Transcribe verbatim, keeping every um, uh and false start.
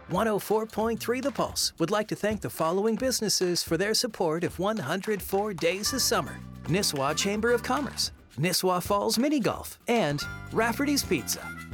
one oh four point three The Pulse would like to thank the following businesses for their support of one hundred four Days of Summer: Nisswa Chamber of Commerce, Nisswa Falls Mini Golf, and Rafferty's Pizza.